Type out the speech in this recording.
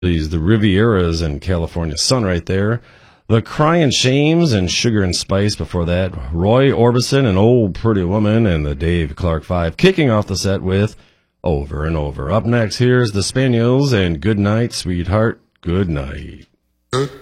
The Rivieras and California Sun right there. The Crying Shames and Sugar and Spice before that. Roy Orbison and Old Pretty Woman and the Dave Clark Five kicking off the set with Over and Over. Up next, here's the Spaniels and Good Night, Sweetheart, Good Night.